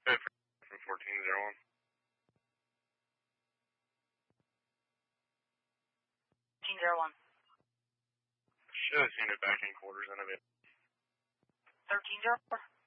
From 1401. Should have seen it back in quarters and a bit. 1304.